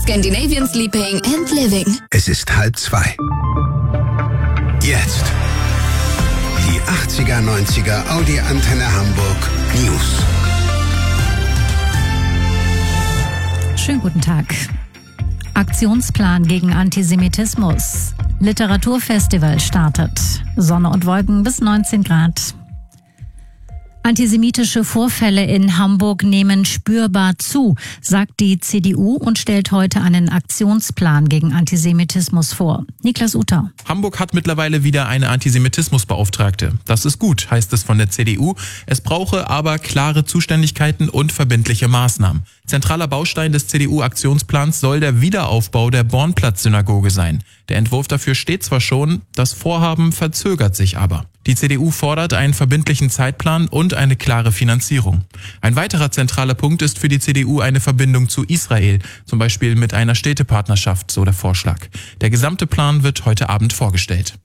Scandinavian Sleeping and Living. Es ist 1:30. Jetzt. Die 80er, 90er Audi Antenne Hamburg News. Schönen guten Tag. Aktionsplan gegen Antisemitismus. Literaturfestival startet. Sonne und Wolken bis 19 Grad. Antisemitische Vorfälle in Hamburg nehmen spürbar zu, sagt die CDU und stellt heute einen Aktionsplan gegen Antisemitismus vor. Niklas Uter. Hamburg hat mittlerweile wieder eine Antisemitismusbeauftragte. Das ist gut, heißt es von der CDU. Es brauche aber klare Zuständigkeiten und verbindliche Maßnahmen. Zentraler Baustein des CDU-Aktionsplans soll der Wiederaufbau der Bornplatz-Synagoge sein. Der Entwurf dafür steht zwar schon, das Vorhaben verzögert sich aber. Die CDU fordert einen verbindlichen Zeitplan und eine klare Finanzierung. Ein weiterer zentraler Punkt ist für die CDU eine Verbindung zu Israel, zum Beispiel mit einer Städtepartnerschaft, so der Vorschlag. Der gesamte Plan wird heute Abend vorgestellt.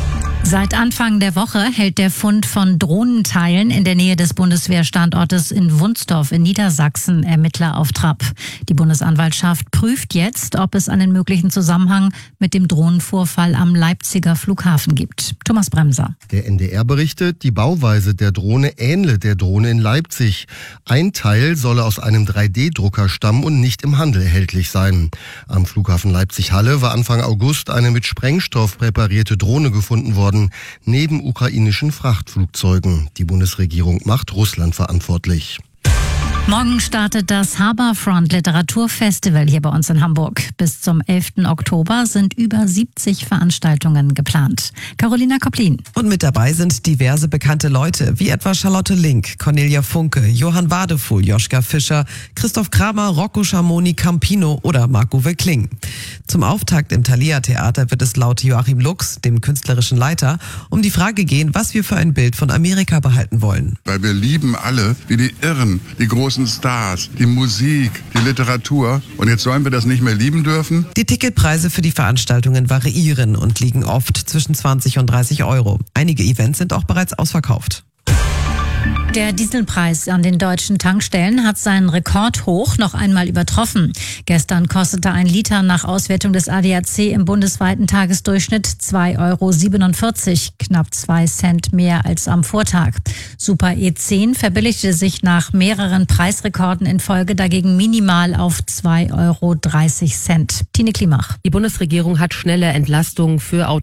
Seit Anfang der Woche hält der Fund von Drohnenteilen in der Nähe des Bundeswehrstandortes in Wunsdorf in Niedersachsen Ermittler auf Trab. Die Bundesanwaltschaft prüft jetzt, ob es einen möglichen Zusammenhang mit dem Drohnenvorfall am Leipziger Flughafen gibt. Thomas Bremser. Der NDR berichtet, die Bauweise der Drohne ähnle der Drohne in Leipzig. Ein Teil solle aus einem 3D-Drucker stammen und nicht im Handel erhältlich sein. Am Flughafen Leipzig-Halle war Anfang August eine mit Sprengstoff präparierte Drohne gefunden worden, neben ukrainischen Frachtflugzeugen. Die Bundesregierung macht Russland verantwortlich. Morgen startet das Harbourfront Literaturfestival hier bei uns in Hamburg. Bis zum 11. Oktober sind über 70 Veranstaltungen geplant. Carolina Koplin. Und mit dabei sind diverse bekannte Leute, wie etwa Charlotte Link, Cornelia Funke, Johann Wadefuhl, Joschka Fischer, Christoph Kramer, Rocco Schamoni Campino oder Marc-Uwe Kling. Zum Auftakt im Thalia-Theater wird es laut Joachim Lux, dem künstlerischen Leiter, um die Frage gehen, was wir für ein Bild von Amerika behalten wollen. Weil wir lieben alle, wie die Irren, die großen Stars, die Musik, die Literatur. Und jetzt sollen wir das nicht mehr lieben dürfen? Die Ticketpreise für die Veranstaltungen variieren und liegen oft zwischen 20 und 30 Euro. Einige Events sind auch bereits ausverkauft. Der Dieselpreis an den deutschen Tankstellen hat seinen Rekordhoch noch einmal übertroffen. Gestern kostete ein Liter nach Auswertung des ADAC im bundesweiten Tagesdurchschnitt 2,47 €, knapp 2 Cent mehr als am Vortag. Super E10 verbilligte sich nach mehreren Preisrekorden in Folge dagegen minimal auf 2,30 €. Tine Klimach. Die Bundesregierung hat schnelle Entlastungen für